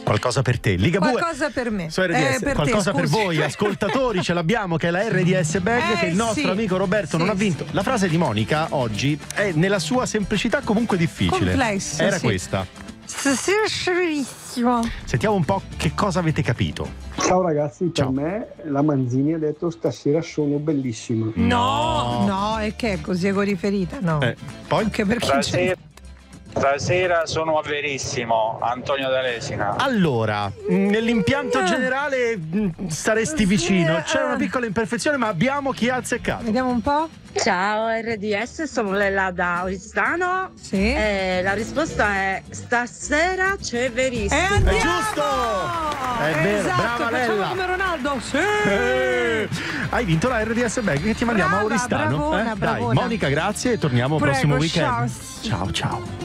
Qualcosa per te. Ligabue. Qualcosa per me. Su RDS. Per Qualcosa te, per voi, ascoltatori, ce l'abbiamo, che è la RDS Bag, che il nostro amico Roberto non ha vinto. La frase di Monica oggi è nella sua semplicità comunque difficile. Complessa. Era questa. Stasera bellissimo. Sentiamo un po' che cosa avete capito. Ciao ragazzi, per me la Manzini ha detto stasera sono bellissima. No, è che è così egoriferita, no. Poi? Anche perché Stasera sono a Verissimo, Antonio D'Alesina. Allora, nell'impianto generale saresti vicino. C'è una piccola imperfezione, ma abbiamo chi ha azzeccato. Vediamo un po'. Ciao RDS, sono Lella da Oristano. Sì. La risposta è stasera c'è Verissimo. È giusto! È vero, esatto, brava facciamo Lella. come Ronaldo. Sì. Hai vinto la RDS Bag che ti mandiamo a Oristano. Bravona, Dai, bravona. Monica, grazie e torniamo al Prego, prossimo weekend. ciao. Ciao.